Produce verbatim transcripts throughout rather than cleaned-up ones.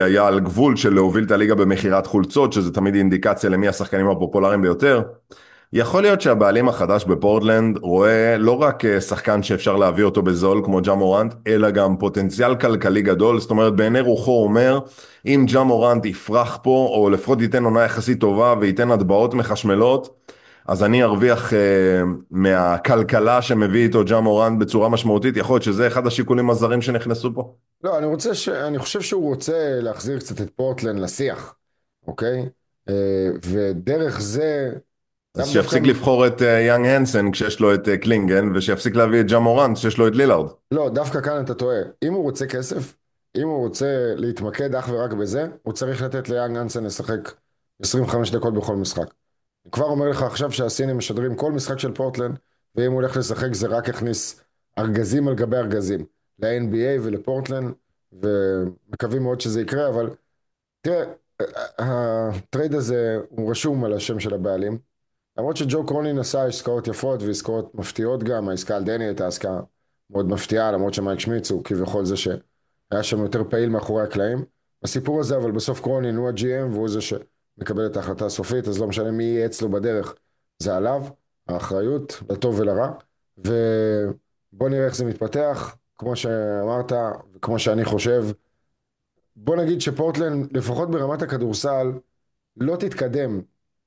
היה על גבול של להוביל את הליגה במכירת חולצות, שזה תמיד אינדיקציה למי השחקנים הפופולריים ביותר. יכול להיות שהבעלים החדש בפורטלנד רואה לא רק אה, שחקן שאפשר להביא אותו בזול כמו ג'ה מורנט, אלא גם פוטנציאל כלכלי גדול. זאת אומרת, בעיני רוחו אומר, אם ג'ה מורנט יפרח פה, או לפחות ייתן עונה יחסית טובה וייתן הטבעות מחשמלות, אז אני ארוויח אה, מהכלכלה שמביא איתו ג'ה מורנט בצורה משמעותית. יכול להיות שזה אחד השיקולים הזרים שנכנסו פה. לא, אני רוצה ש... אני חושב שהוא רוצה להחזיר קצת את פורטלנד לשיח, אוקיי? אה, ודרך זה, אז לאו דווקא... שיפסיק לבחור את אה, יאנג הנסן כשיש לו את אה, קלינגן, ושיפסיק להביא את ג'ה מורנט כשיש לו את לילארד. לא, דווקא כאן אתה טועה. אם הוא רוצה כסף, אם הוא רוצה להתמקד אך ורק בזה, הוא צריך לתת ליאנג אנסן לשחק עשרים וחמש דקות בכל משחק. אני כבר אומר לך עכשיו שהסינים משדרים כל משחק של פורטלנד, ואם הוא הולך לשחק זה רק יכניס ארגזים על גבי ארגזים ל-אן בי איי ולפורטלנד, ומקווים מאוד שזה יקרה, אבל תראה, הטרייד הזה הוא רשום על השם של הבעלים, למרות שג'ו קרונין עשה עסקאות יפות ועסקאות מפתיעות גם, העסקה על דני הייתה עסקה מאוד מפתיעה, למרות שמייק שמיץ הוא כביכול זה שהיה שם יותר פעיל מאחורי הקלעים. הסיפור הזה, אבל בסוף קרונין הוא ה-ג'י אם והוא זה שמקבל את ההחלטה הסופית, אז לא משנה מי יהיה אצלו בדרך, זה עליו, האחריות, לטוב ולרע, ובוא נראה איך זה מתפתח, כמו שאמרת, וכמו שאני חושב, בוא נגיד שפורטלנד, לפחות ברמת הכדורסל, לא תתקדם,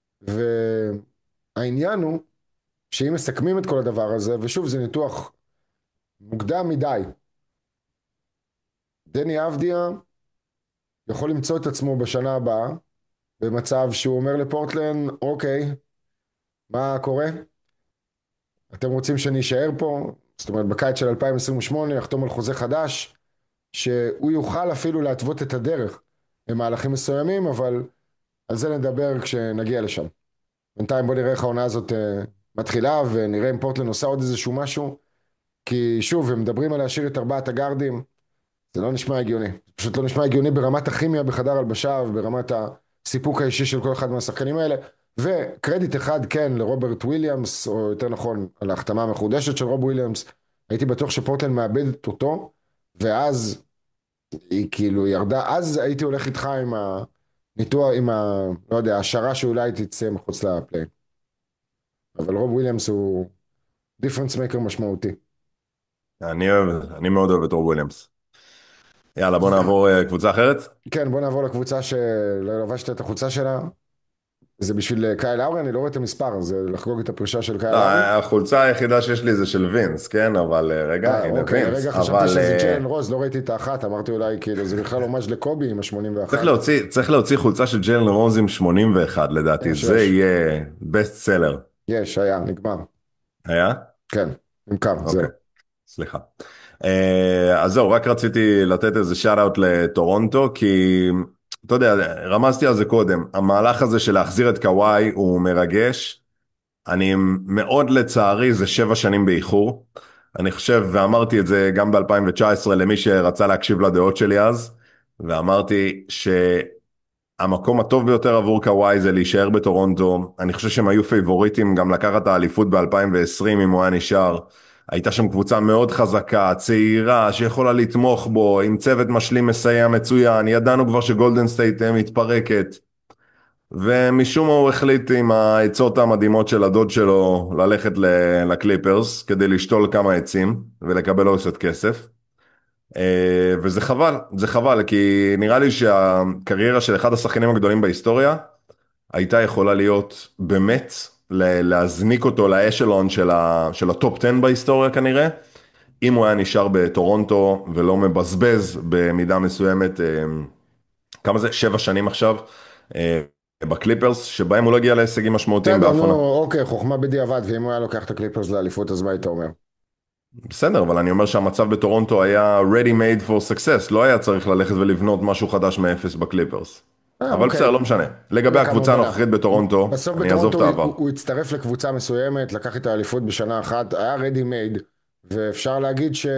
והעניין הוא שאם מסכמים את כל הדבר הזה, ושוב זה ניתוח מוקדם מדי, דני אבדיה יכול למצוא את עצמו בשנה הבאה במצב שהוא אומר לפורטלנד, אוקיי, מה קורה? אתם רוצים שאני אשאר פה? זאת אומרת, בקיץ של אלפיים עשרים ושמונה יחתום על חוזה חדש, שהוא יוכל אפילו להתוות את הדרך במהלכים מסוימים, אבל על זה נדבר כשנגיע לשם. בינתיים בוא נראה איך העונה הזאת uh, מתחילה, ונראה אם פורטלנד עושה עוד איזשהו משהו, כי שוב, הם מדברים על להשאיר את ארבעת הגארדים, זה לא נשמע הגיוני. זה פשוט לא נשמע הגיוני ברמת הכימיה בחדר הלבשה, וברמת הסיפוק האישי של כל אחד מהשחקנים האלה. וקרדיט אחד כן לרוברט וויליאמס, או יותר נכון, על ההחתמה המחודשת של רוב וויליאמס. הייתי בטוח שפורטלנד מאבדת אותו, ואז היא כאילו ירדה, אז הייתי הולך איתך עם הניתוח, עם ה... לא יודע, השערה שאולי תצא מחוץ לפליי. אבל רוב וויליאמס הוא דיפרנס מייקר משמעותי. אני אוהב, אני מאוד אוהב את רוב וויליאמס. יאללה, בוא נעבור אה, קבוצה אחרת. כן, בוא נעבור לקבוצה שלבשת את החולצה שלה. זה בשביל אה, קייל לאורי, אני לא רואה את המספר, זה לחגוג את הפרישה של קייל לא, לאורי. החולצה היחידה שיש לי זה של וינס, כן? אבל אה, רגע, אה, הנה אוקיי, וינס. לרגע חשבתי אבל שזה אה, ג'לן רוז, לא ראיתי את האחת, אמרתי אולי כאילו זה בכלל הומאז' לקובי עם צריך ה-שמונים ואחת. להוציא, צריך להוציא חולצה של ג'יילן רוז עם שמונים ואחת לדעתי. יש, זה יש, יהיה בסט סלר. יש, היה, נגמר. היה? כן, נמכר, אוקיי, זהו. סליחה. אה, אז זהו, רק רציתי לתת איזה שאט אאוט לטורונטו, כי אתה יודע, רמזתי על זה קודם. המהלך הזה של להחזיר את קוואי הוא מרגש. אני מאוד לצערי, זה שבע שנים באיחור. אני חושב, ואמרתי את זה גם ב-אלפיים תשע עשרה למי שרצה להקשיב לדעות שלי אז, ואמרתי שהמקום הטוב ביותר עבור קוואי זה להישאר בטורונטו. אני חושב שהם היו פייבוריטים גם לקחת את האליפות ב-אלפיים עשרים אם הוא היה נשאר. הייתה שם קבוצה מאוד חזקה, צעירה, שיכולה לתמוך בו, עם צוות משלים מסייע מצוין. ידענו כבר שגולדן סטייט מתפרקת. ומשום מה הוא החליט עם העצות המדהימות של הדוד שלו ללכת ל- לקליפרס כדי לשתול כמה עצים ולקבל עוד קצת כסף. אה, וזה חבל, זה חבל, כי נראה לי שהקריירה של אחד השחקנים הגדולים בהיסטוריה הייתה יכולה להיות באמת ל- להזניק אותו לאשלון של, ה- של הטופ עשר בהיסטוריה כנראה, אם הוא היה נשאר בטורונטו ולא מבזבז במידה מסוימת, אה, כמה זה? שבע שנים עכשיו. אה, בקליפרס, שבהם הוא לא הגיע להישגים משמעותיים בסדר, באף נו, עונה. אוקיי, חוכמה בדיעבד, ואם הוא היה לוקח את הקליפרס לאליפות, אז מה היית אומר? בסדר, אבל אני אומר שהמצב בטורונטו היה ready made for success, לא היה צריך ללכת ולבנות משהו חדש מאפס בקליפרס. אה, אבל בסדר, אוקיי, לא משנה. לגבי דקה הקבוצה מעובדה. הנוכחית בטורונטו, בסוף אני אעזוב בטורונטו את הוא, העבר. הוא, הוא הצטרף לקבוצה מסוימת, לקח את האליפות בשנה אחת, היה ready made, ואפשר להגיד שהוא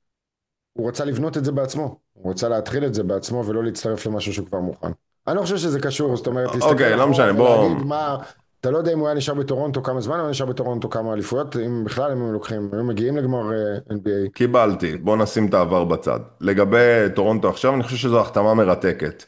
רצה לבנות את זה בעצמו. הוא רצה להתחיל את זה בעצמו ולא להצטרף למשהו שהוא כבר מוכן. אני לא חושב שזה קשור, זאת אומרת, להסתכל אוקיי, לא אחורה משנה, בוא... ולהגיד מה, אתה לא יודע אם הוא היה נשאר בטורונטו כמה זמן, הוא היה נשאר בטורונטו כמה אליפויות, אם בכלל הם היו לוקחים, היו מגיעים לגמר אה, אן בי איי. קיבלתי, בוא נשים את העבר בצד. לגבי טורונטו עכשיו, אני חושב שזו החתמה מרתקת.